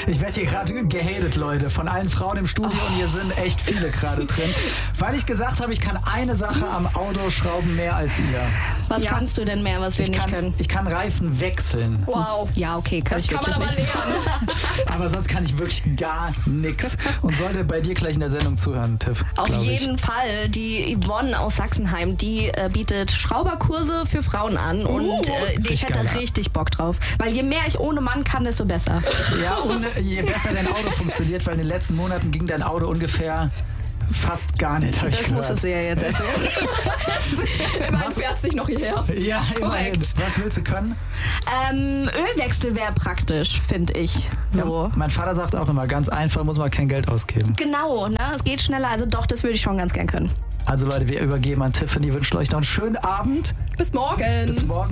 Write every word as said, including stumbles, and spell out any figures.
Ich werde hier gerade gehatet, Leute, von allen Frauen im Studio oh. und hier sind echt viele gerade drin. Weil ich gesagt habe, ich kann eine Sache am Auto schrauben mehr als ihr. Was ja. kannst du denn mehr, was wir ich nicht kann, können? Ich kann Reifen wechseln. Wow. Ja, okay, kann das ich kann wirklich man aber nicht. lernen. Aber sonst kann ich wirklich gar nichts. Und sollte bei dir gleich in der Sendung zuhören, Tiff. Auf jeden ich. Fall. Die Yvonne aus Sachsenheim, die äh, bietet Schrauberkurse für Frauen an. Uh, und äh, ich hätte da richtig Bock drauf. Weil je mehr ich ohne Mann kann, desto besser. Ja, und je besser dein Auto funktioniert, weil in den letzten Monaten ging dein Auto ungefähr fast gar nicht. Das muss es ja jetzt erzählen. Immerhin fährt sich noch hierher. Ja, immerhin. Was willst du können? Ähm, Ölwechsel wäre praktisch, finde ich. So. Ja, mein Vater sagt auch immer, ganz einfach, muss man kein Geld ausgeben. Genau, ne? Es geht schneller. Also doch, das würde ich schon ganz gern können. Also Leute, wir übergeben an Tiffany, wünschen euch noch einen schönen Abend. Bis morgen. Bis morgen.